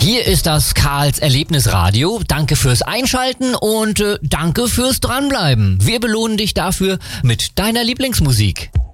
Hier ist das Karls Erlebnisradio. Danke fürs Einschalten und danke fürs Dranbleiben. Wir belohnen dich dafür mit deiner Lieblingsmusik.